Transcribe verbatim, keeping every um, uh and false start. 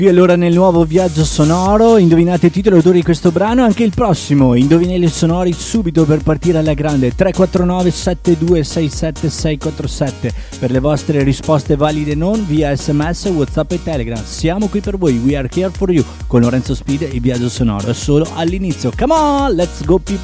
Qui allora nel nuovo viaggio sonoro, indovinate il titolo e l'autore di questo brano, anche il prossimo, indovinelli sonori subito per partire alla grande. Tre quattro nove sette due sei sette sei quattro sette per le vostre risposte valide non via sms, whatsapp e telegram. Siamo qui per voi, we are here for you, con Lorenzo Speed e il viaggio sonoro è solo all'inizio. Come on, let's go people.